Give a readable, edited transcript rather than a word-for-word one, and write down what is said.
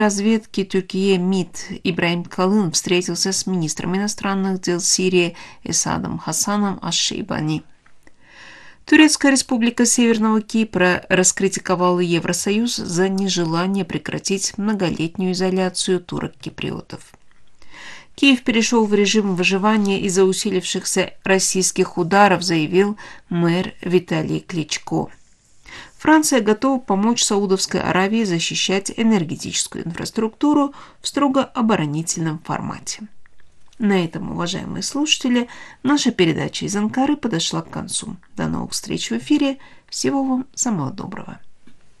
разведки Türkiye МИД Ибрагим Калын встретился с министром иностранных дел Сирии Эсадом Хасаном Аш-Шейбани. Турецкая республика Северного Кипра раскритиковала Евросоюз за нежелание прекратить многолетнюю изоляцию турок-киприотов. Киев перешел в режим выживания из-за усилившихся российских ударов, заявил мэр Виталий Кличко. Франция готова помочь Саудовской Аравии защищать энергетическую инфраструктуру в строго оборонительном формате. На этом, уважаемые слушатели, наша передача из Анкары подошла к концу. До новых встреч в эфире. Всего вам самого доброго.